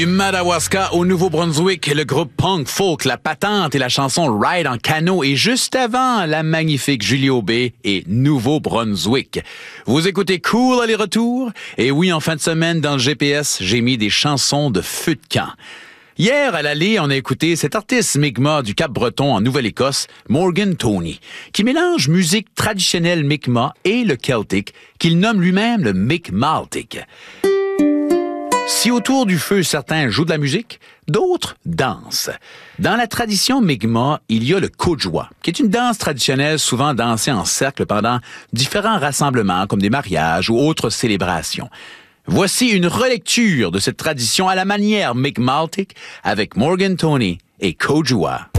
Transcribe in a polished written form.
Du Madawaska au Nouveau-Brunswick, le groupe punk folk La Patente et la chanson Ride en canot, et juste avant, la magnifique Julie Aubé et Nouveau-Brunswick. Vous écoutez Cool aller-retour? Et oui, en fin de semaine, dans le GPS, j'ai mis des chansons de feu de camp. Hier, à l'aller, on a écouté cet artiste Mi'kmaq du Cap-Breton en Nouvelle-Écosse, Morgan Toney, qui mélange musique traditionnelle Mi'kmaq et le celtique, qu'il nomme lui-même le Mi'kmaltic. Si autour du feu, certains jouent de la musique, d'autres dansent. Dans la tradition Mi'kmaq, il y a le Kojwa, qui est une danse traditionnelle souvent dansée en cercle pendant différents rassemblements, comme des mariages ou autres célébrations. Voici une relecture de cette tradition à la manière Mi'kmaltic avec Morgan Toney et Kojwa.